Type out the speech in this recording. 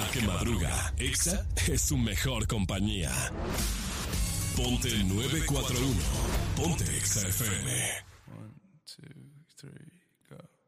que madruga, Exa es su mejor compañía. Ponte 941. Ponte Exa FM. 1, 2, 3